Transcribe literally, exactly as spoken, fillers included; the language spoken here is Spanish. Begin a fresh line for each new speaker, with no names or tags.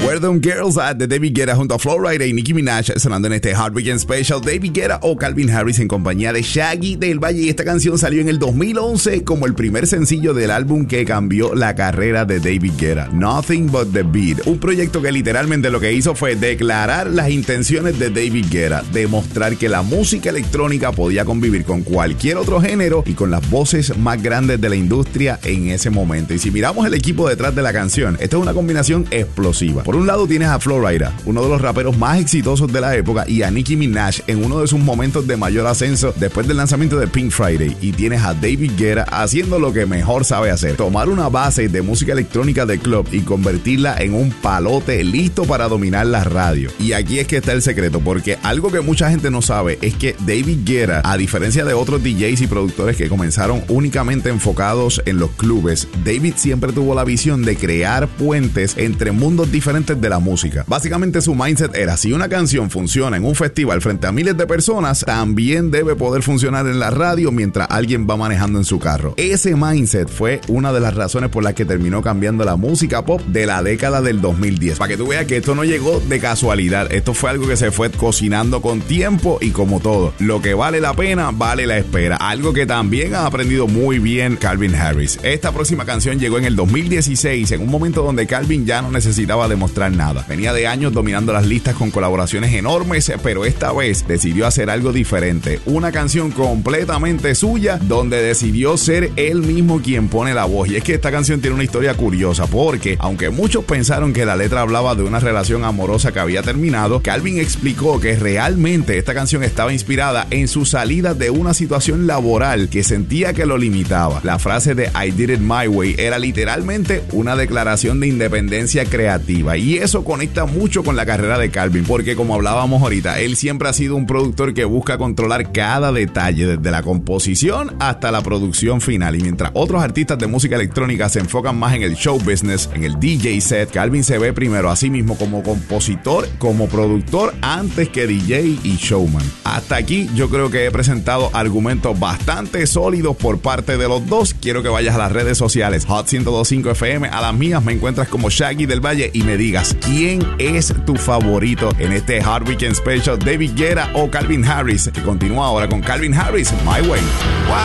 Where Them Girls At de David Guetta junto a Flo Rida y Nicki Minaj sonando en este Hard Weekend Special. David Guetta o Calvin Harris en compañía de Shaggy del Valle, y esta canción salió en el dos mil once como el primer sencillo del álbum que cambió la carrera de David Guetta, Nothing But The Beat, un proyecto que literalmente lo que hizo fue declarar las intenciones de David Guetta, demostrar que la música electrónica podía convivir con cualquier otro género y con las voces más grandes de la industria en ese momento. Y si miramos el equipo detrás de la canción, esta es una combinación explosiva. Por un lado tienes a Flo Rida, uno de los raperos más exitosos de la época, y a Nicki Minaj en uno de sus momentos de mayor ascenso después del lanzamiento de Pink Friday, y tienes a David Guetta haciendo lo que mejor sabe hacer: tomar una base de música electrónica de club y convertirla en un palote listo para dominar la radio. Y aquí es que está el secreto, porque algo que mucha gente no sabe es que David Guetta, a diferencia de otros D Js y productores que comenzaron únicamente enfocados en los clubes, David siempre tuvo la visión de crear puentes entre mundos diferentes de la música. Básicamente su mindset era: si una canción funciona en un festival frente a miles de personas, también debe poder funcionar en la radio mientras alguien va manejando en su carro. Ese mindset fue una de las razones por las que terminó cambiando la música pop de la década del dos mil diez. Para que tú veas que esto no llegó de casualidad, esto fue algo que se fue cocinando con tiempo, y como todo, lo que vale la pena vale la espera, algo que también ha aprendido muy bien Calvin Harris. Esta próxima canción llegó en el dos mil dieciséis, en un momento donde Calvin ya no necesitaba demostrar nada. Venía de años dominando las listas con colaboraciones enormes, pero esta vez decidió hacer algo diferente, una canción completamente suya, donde decidió ser él mismo quien pone la voz. Y es que esta canción tiene una historia curiosa, porque aunque muchos pensaron que la letra hablaba de una relación amorosa que había terminado, Calvin explicó que realmente esta canción estaba inspirada en su salida de una situación laboral que sentía que lo limitaba. La frase de I Did It My Way era literalmente una declaración de independencia creativa, y eso conecta mucho con la carrera de Calvin, porque como hablábamos ahorita, él siempre ha sido un productor que busca controlar cada detalle, desde la composición hasta la producción final. Y mientras otros artistas de música electrónica se enfocan más en el show business, en el D J set, Calvin se ve primero a sí mismo como compositor, como productor, antes que D J y showman. Hasta aquí yo creo que he presentado argumentos bastante sólidos por parte de los dos. Quiero que vayas a las redes sociales Hot ciento dos punto cinco F M, a las mías me encuentras como Shaggy del Valle, y me digas quién es tu favorito en este Hard Weekend Special, David Guetta o Calvin Harris, que continúa ahora con Calvin Harris, My Way. Wow.